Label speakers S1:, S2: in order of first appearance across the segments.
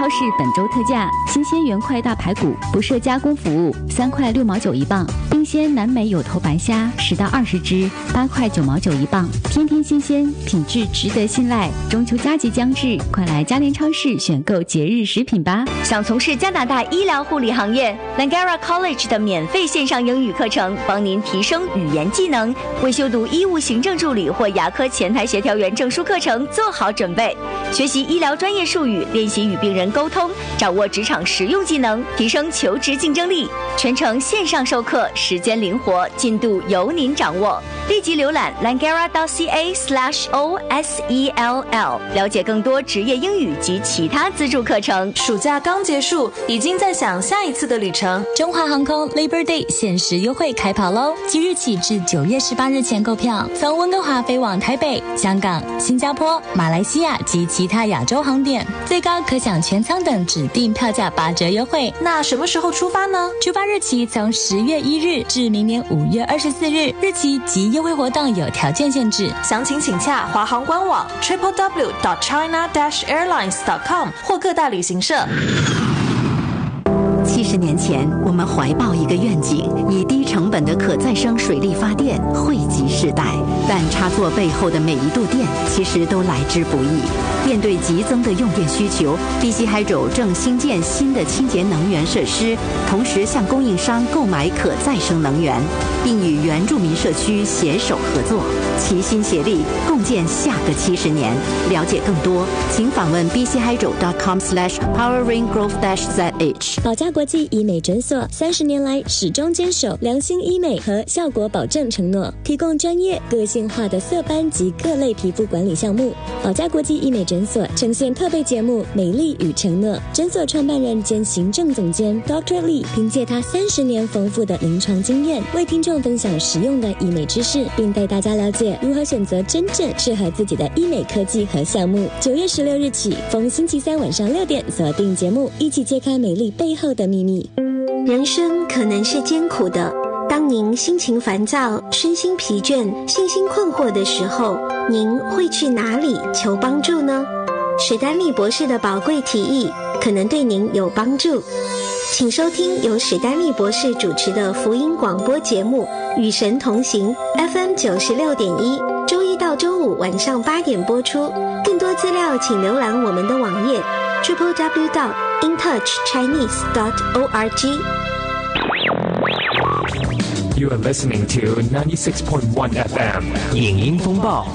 S1: 超市本周特价：新鲜原块大排骨，不设加工服务，3块6毛9一磅；冰鲜南美有头白虾10到20只，8块9毛9一磅。天天新鲜，品质值得信赖。中秋佳节将至，快来嘉联超市选购节日食品吧！
S2: 想从事加拿大医疗护理行业 ，Langara College 的免费线上英语课程，帮您提升语言技能，为修读医务行政助理或牙科前台协调员证书课程做好准备。学习医疗专业术语，练习与病人沟通，掌握职场实用技能，提升求职竞争力。全程线上授课，时间灵活，进度由您掌握。立即浏览 langara.ca/OSELL， 了解更多职业英语及其他资助课程。
S3: 暑假刚结束，已经在想下一次的旅程。
S4: 中华航空 Labor Day 限时优惠开跑喽！即日起至9月18日前购票，从温哥华飞往台北、香港、新加坡、马来西亚及其他亚洲航点，最高可享全舱等指定票价8折优惠。
S3: 那什么时候出发呢？
S4: 出发日期从10月1日至明年5月24日，日期及优惠活动有条件限制。
S3: 详情请洽华航官网 www.china-airlines.com 或各大旅行社。
S5: 70年前，我们怀抱一个愿景，以低成本的可再生水力发电惠及世代。但插座背后的每一度电其实都来之不易。面对急增的用电需求， BC Hydro 正新建新的清洁能源设施，同时向供应商购买可再生能源，并与原住民社区携手合作，齐心协力共建下个70年。了解更多，请访问 bchydro.com/poweringrowth-zh。
S6: 保家国际医美诊所30年来始终坚守良心医美和效果保证承诺，提供专业个性化的色斑及各类皮肤管理项目。保家国际医美诊所呈现特备节目《美丽与承诺》，诊所创办人兼行政总监 Dr. Lee 凭借他30年丰富的临床经验，为听众分享实用的医美知识，并带大家了解如何选择真正适合自己的医美科技和项目。9月16日起，逢星期三晚上6点锁定节目，一起揭开美丽背后的秘密。
S7: 人生可能是艰苦的，当您心情烦躁、身心疲倦、信心困惑的时候，您会去哪里求帮助呢？史丹利博士的宝贵提议可能对您有帮助，请收听由史丹利博士主持的福音广播节目《与神同行》FM 96.1，周一到周五晚上8点播出。更多资料请浏览我们的网页 www.intouchchinese.org。
S8: You are listening to 96.1 FM 影音风暴。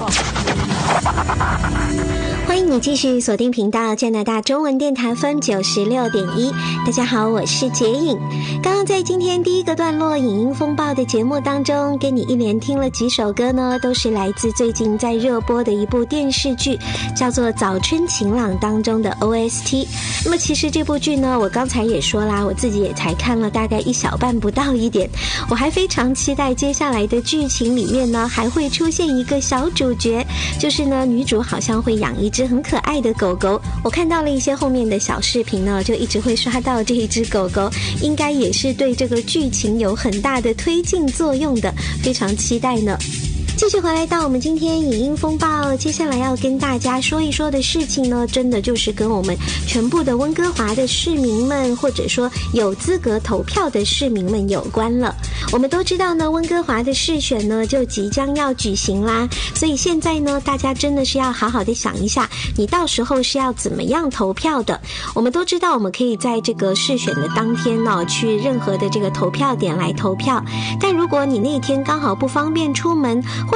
S7: 欢迎你继续锁定频道加拿大中文电台FM 96.1。大家好，我是洁颖。刚刚在今天第一个段落影音风暴的节目当中，跟你一连听了几首歌呢，都是来自最近在热播的一部电视剧，叫做《早春晴朗》当中的 OST。 那么其实这部剧呢，我刚才也说啦，我自己也才看了大概1小半不到一点，我还非常期待接下来的剧情里面呢，还会出现一个小主角，就是呢女主好像会养一只很可爱的狗狗。我看到了一些后面的小视频呢，就一直会刷到这一只狗狗，应该也是对这个剧情有很大的推进作用的，非常期待呢。继续回来到我们今天影音风暴，接下来要跟大家说一说的事情呢，真的就是跟我们全部的温哥华的市民们，或者说有资格投票的市民们有关了。我们都知道呢，温哥华的市选呢就即将要举行啦，所以现在呢，大家真的是要好好的想一下，你到时候是要怎么样投票的。我们都知道，我们可以在这个市选的当天呢，去任何的这个投票点来投票，但如果你那天刚好不方便出门，